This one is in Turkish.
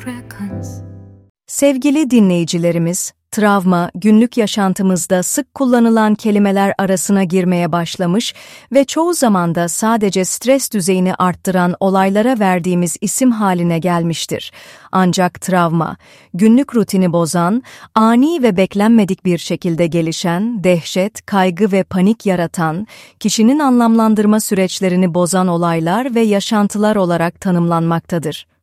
Sevgili dinleyicilerimiz, travma, günlük yaşantımızda sık kullanılan kelimeler arasına girmeye başlamış ve çoğu zaman da sadece stres düzeyini arttıran olaylara verdiğimiz isim haline gelmiştir. Ancak travma, günlük rutini bozan, ani ve beklenmedik bir şekilde gelişen, dehşet, kaygı ve panik yaratan, kişinin anlamlandırma süreçlerini bozan olaylar ve yaşantılar olarak tanımlanmaktadır.